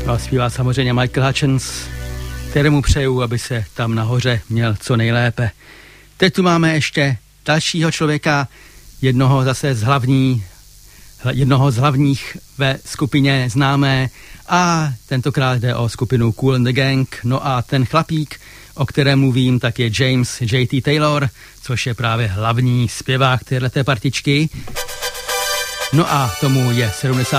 A zpívá samozřejmě Michael Hutchence, kterému přeju, aby se tam nahoře měl co nejlépe. Teď tu máme ještě dalšího člověka, jednoho z hlavních ve skupině Známé, a tentokrát jde o skupinu Kool and the Gang. No a ten chlapík, o kterém mluvím, tak je James J.T. Taylor, což je právě hlavní zpěvák téhleté partičky. No a tomu je 70.